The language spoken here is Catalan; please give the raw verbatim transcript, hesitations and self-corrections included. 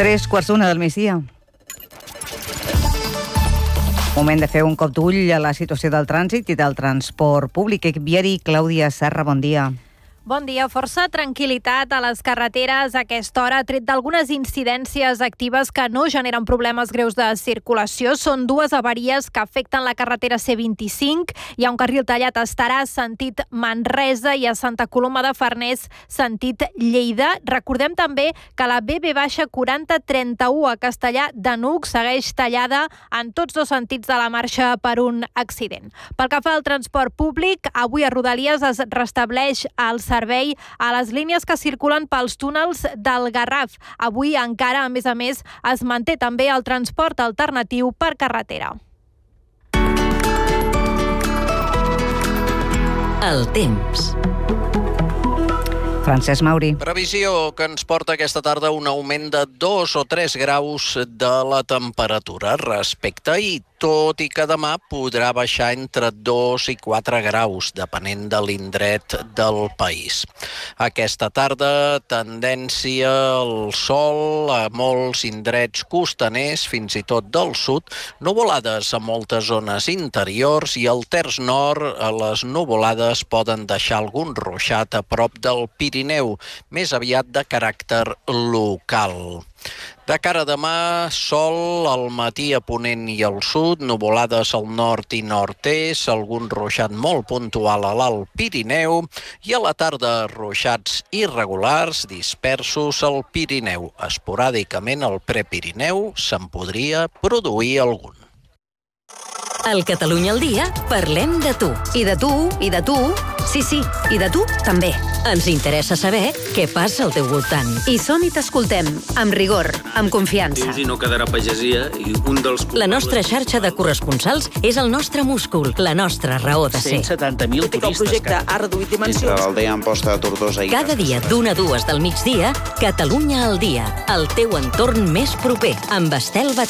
Tres quarts d'una del migdia. Moment de fer un cop d'ull a la situació del trànsit i del transport públic. Viari, Clàudia Serra, bon dia. Bon dia. Força tranquil·litat a les carreteres a aquesta hora, tret d'algunes incidències actives que no generen problemes greus de circulació. Són dues avaries que afecten la carretera C vint-i-cinc. Hi ha un carril tallat a Estaràs, sentit Manresa, i a Santa Coloma de Farners, sentit Lleida. Recordem també que la B B quaranta trenta-u a Castellar de N'Hug segueix tallada en tots dos sentits de la marxa per un accident. Pel que fa al transport públic, avui a Rodalies es restableix el servei a les línies que circulen pels túnels del Garraf. Avui encara, a més a més, es manté també el transport alternatiu per carretera. El temps. Francesc Mauri. Previsió que ens porta aquesta tarda un augment de dos o tres graus de la temperatura respecte ahir, tot i que demà podrà baixar entre dos i quatre graus, depenent de l'indret del país. Aquesta tarda, tendència al sol a molts indrets costaners, fins i tot del sud, nuvolades a moltes zones interiors i al terç nord les nuvolades poden deixar algun ruixat a prop del Pirineu, més aviat de caràcter local. De cara a demà, sol al matí a ponent i al sud, nuvolades al nord i nord-est, algun ruixat molt puntual a l'Alt Pirineu i a la tarda ruixats irregulars dispersos al Pirineu. Esporàdicament al Prepirineu se'n podria produir algun. Al Catalunya al dia parlem de tu. I de tu, i de tu, sí, sí, i de tu també. Ens interessa saber què passa al teu voltant. I som i t'escoltem, amb rigor, amb confiança. Dius i no quedarà pagesia i un dels... La nostra xarxa de corresponsals és el nostre múscul, la nostra raó de ser. cent setanta mil turistes. El projecte ha reduït dimensions. Entre l'aldea Amposta de Tortosa i... Cada dia d'una a dues del migdia, Catalunya al dia, el teu entorn més proper, amb Estel Batalla.